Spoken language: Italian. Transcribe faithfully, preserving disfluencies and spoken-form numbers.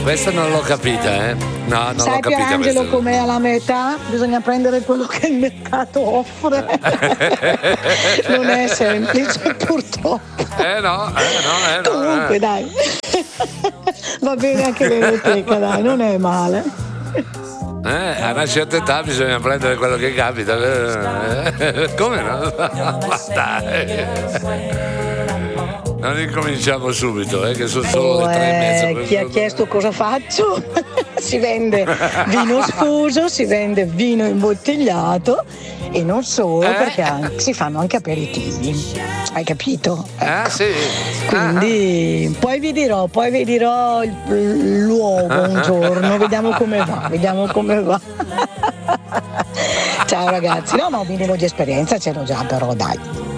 Questa non l'ho capita, eh? No, non Sai l'ho capita Pierangelo questa. com'è alla metà? Bisogna prendere quello che il mercato offre. Non è semplice, purtroppo. Eh no, eh no, eh no. Comunque eh. dai. Va bene anche l'eroteca, dai, non è male. Eh, a una certa età bisogna prendere quello che capita. Eh, come no? Ma dai. Non incominciamo subito, eh, che sono solo Oh, le tre e eh, mezza. chi ha chiesto cosa faccio? Si vende vino sfuso, si vende vino imbottigliato e non solo, Eh? perché anche- si fanno anche aperitivi. Hai capito? Ah, sì. Quindi poi vi dirò, poi vi dirò il, il luogo un giorno, vediamo come va, vediamo come va. Ciao ragazzi, no ma un minimo di esperienza ce l'ho già, però dai.